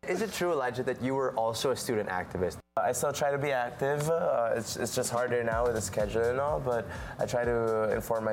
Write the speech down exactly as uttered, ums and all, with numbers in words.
Is it true, Elijah, that you were also a student activist? I still try to be active. Uh, it's, it's just harder now with the schedule and all, but I try to inform